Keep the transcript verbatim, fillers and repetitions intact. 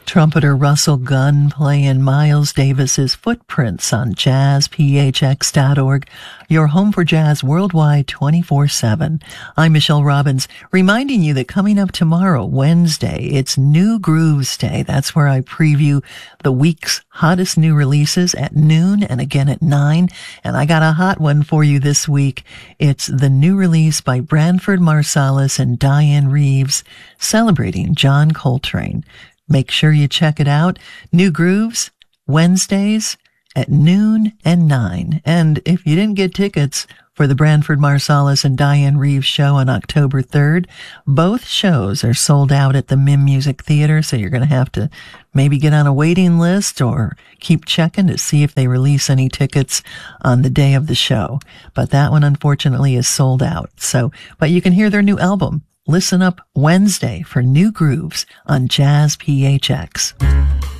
Trumpeter Russell Gunn playing Miles Davis's Footprints on jazz p h x dot org, your home for jazz worldwide twenty-four seven. I'm Michelle Robbins, reminding you that coming up tomorrow, Wednesday, it's New Grooves Day. That's where I preview the week's hottest new releases at noon and again at nine. And I got a hot one for you this week. It's the new release by Branford Marsalis and Diane Reeves, celebrating John Coltrane. Make sure you check it out. New Grooves, Wednesdays at noon and nine. And if you didn't get tickets for the Branford Marsalis and Diane Reeves show on October third, both shows are sold out at the Mim Music Theater, so you're going to have to maybe get on a waiting list or keep checking to see if they release any tickets on the day of the show. But that one, unfortunately, is sold out. So, but you can hear their new album. Listen up Wednesday for New Grooves on Jazz P H X.